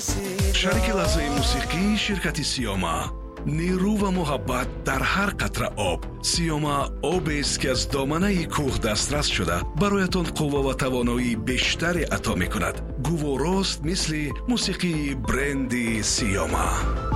شریک لحظه موسیقی شرکت سیاما، نیرو و محبت در هر قطره آب. سیاما آب است که از دامنه کوه دسترس شده برایتان قوه و توانایی بیشتری عطا می کند. گوارست مثل موسیقی برندی سیاما.